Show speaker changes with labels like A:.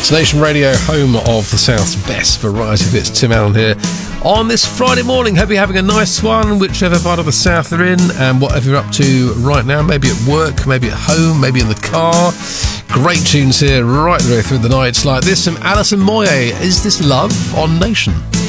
A: It's Nation Radio, home of the South's best variety hits. Tim Allen here on this Friday morning. Hope you're having a nice one, whichever part of the South you're in, and whatever you're up to right now. Maybe at work, maybe at home, maybe in the car. Great tunes here right the way through the night, like this from Alison Moyet. Is This Love on Nation?